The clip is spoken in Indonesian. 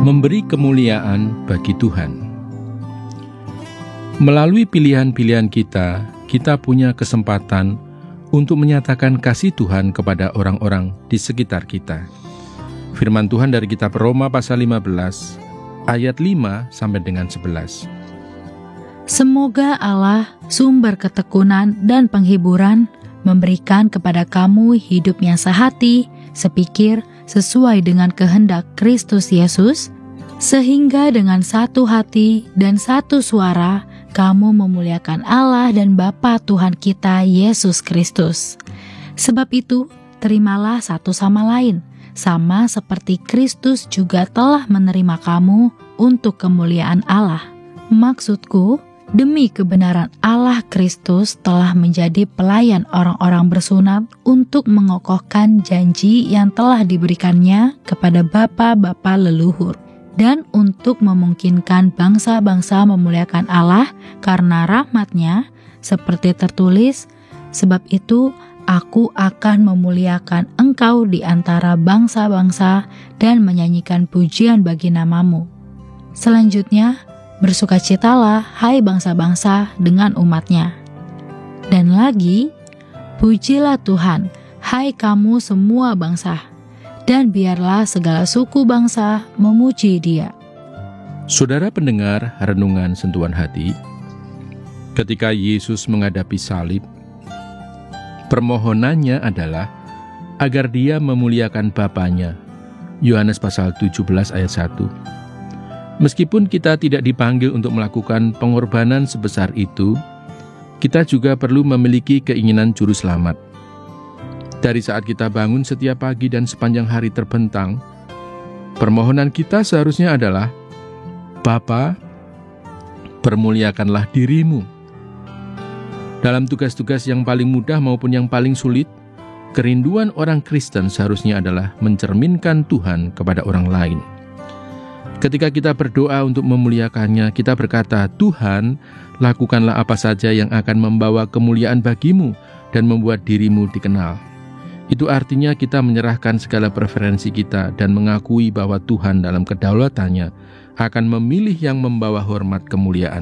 Memberi kemuliaan bagi Tuhan. Melalui pilihan-pilihan kita, kita punya kesempatan untuk menyatakan kasih Tuhan kepada orang-orang di sekitar kita. Firman Tuhan dari kitab Roma pasal 15, ayat 5 sampai dengan 11. Semoga Allah, sumber ketekunan dan penghiburan, memberikan kepada kamu hidup yang sehati, sepikir, sesuai dengan kehendak Kristus Yesus, sehingga dengan satu hati dan satu suara, kamu memuliakan Allah dan Bapa Tuhan kita Yesus Kristus. Sebab itu, terimalah satu sama lain, sama seperti Kristus juga telah menerima kamu untuk kemuliaan Allah. Maksudku, demi kebenaran Allah, Kristus telah menjadi pelayan orang-orang bersunat untuk mengokohkan janji yang telah diberikannya kepada bapa-bapa leluhur, dan untuk memungkinkan bangsa-bangsa memuliakan Allah karena rahmat-Nya, seperti tertulis, sebab itu aku akan memuliakan engkau di antara bangsa-bangsa dan menyanyikan pujian bagi namamu. Selanjutnya, bersukacitalah hai bangsa-bangsa dengan umat-Nya. Dan lagi, pujilah Tuhan, hai kamu semua bangsa, dan biarlah segala suku bangsa memuji Dia. Saudara pendengar renungan sentuhan hati, ketika Yesus menghadapi salib, permohonannya adalah agar Dia memuliakan Bapanya. Yohanes pasal 17 ayat 1. Meskipun kita tidak dipanggil untuk melakukan pengorbanan sebesar itu, kita juga perlu memiliki keinginan juru selamat. Dari saat kita bangun setiap pagi dan sepanjang hari terbentang, permohonan kita seharusnya adalah, Bapa, permuliakanlah dirimu. Dalam tugas-tugas yang paling mudah maupun yang paling sulit, kerinduan orang Kristen seharusnya adalah mencerminkan Tuhan kepada orang lain. Ketika kita berdoa untuk memuliakannya, kita berkata, Tuhan, lakukanlah apa saja yang akan membawa kemuliaan bagimu dan membuat dirimu dikenal. Itu artinya kita menyerahkan segala preferensi kita dan mengakui bahwa Tuhan dalam kedaulatannya akan memilih yang membawa hormat kemuliaan